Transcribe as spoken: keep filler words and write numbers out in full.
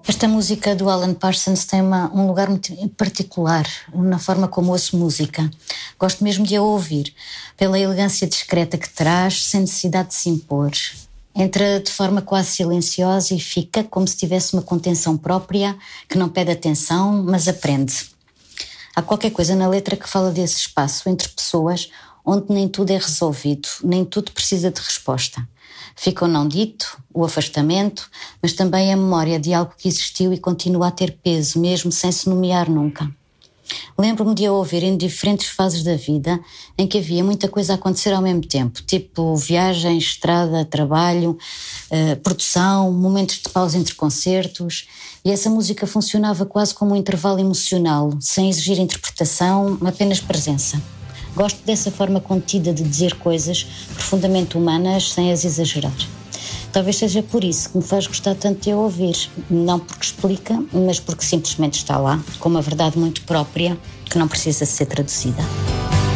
Esta música do Alan Parsons tem uma, um lugar muito particular na forma como ouço música. Gosto mesmo de a ouvir, pela elegância discreta que traz, sem necessidade de se impor. Entra de forma quase silenciosa e fica como se tivesse uma contenção própria, que não pede atenção, mas aprende. Há qualquer coisa na letra que fala desse espaço entre pessoas onde nem tudo é resolvido, nem tudo precisa de resposta. Fica o não dito, o afastamento, mas também a memória de algo que existiu e continua a ter peso, mesmo sem se nomear nunca. Lembro-me de a ouvir em diferentes fases da vida em que havia muita coisa a acontecer ao mesmo tempo, tipo viagem, estrada, trabalho, eh, produção, momentos de pausa entre concertos, e essa música funcionava quase como um intervalo emocional, sem exigir interpretação, apenas presença. Gosto dessa forma contida de dizer coisas profundamente humanas sem as exagerar. Talvez seja por isso que me faz gostar tanto de a ouvir, não porque explica, mas porque simplesmente está lá, com uma verdade muito própria que não precisa ser traduzida.